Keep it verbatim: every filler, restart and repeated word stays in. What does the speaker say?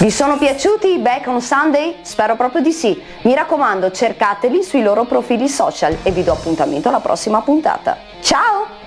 Vi sono piaciuti i Back on Sunday? Spero proprio di sì. Mi raccomando, cercateli sui loro profili social e vi do appuntamento alla prossima puntata. Ciao!